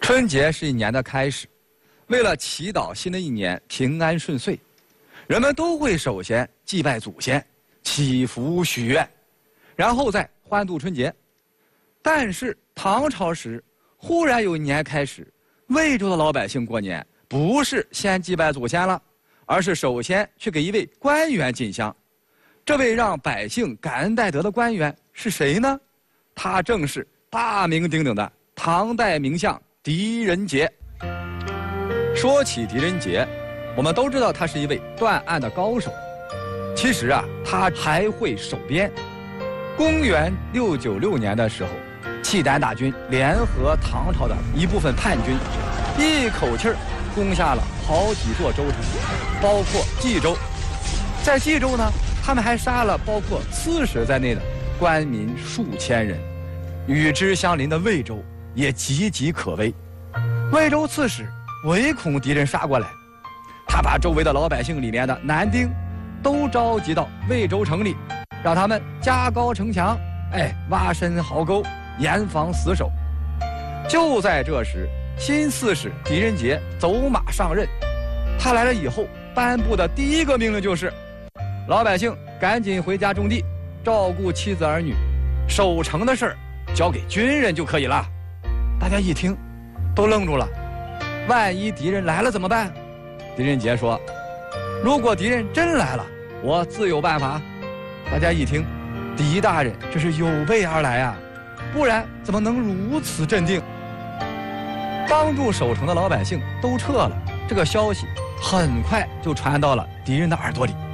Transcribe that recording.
春节是一年的开始，为了祈祷新的一年平安顺遂，人们都会首先祭拜祖先、祈福许愿，然后再欢度春节。但是唐朝时，忽然有一年开始，魏州的老百姓过年不是先祭拜祖先了，而是首先去给一位官员进香。这位让百姓感恩戴德的官员是谁呢？他正是大名鼎鼎的唐代名相狄仁杰。说起狄仁杰，我们都知道他是一位断案的高手。其实啊，他还会守边。公元696年的时候，契丹大军联合唐朝的一部分叛军，一口气攻下了好几座州城，包括冀州。在冀州呢，他们还杀了包括刺史在内的官民数千人。与之相邻的魏州也岌岌可危。魏州刺史唯恐敌人杀过来，他把周围的老百姓里面的男丁都召集到魏州城里，让他们加高城墙，挖深壕沟，严防死守。就在这时，新刺史狄仁杰走马上任。他来了以后，颁布的第一个命令就是：老百姓赶紧回家种地，照顾妻子儿女，守城的事儿交给军人就可以了。大家一听，都愣住了。万一敌人来了怎么办？狄仁杰说：如果敌人真来了，我自有办法。大家一听，狄大人这是有备而来啊，不然怎么能如此镇定？帮助守城的老百姓都撤了，这个消息很快就传到了敌人的耳朵里。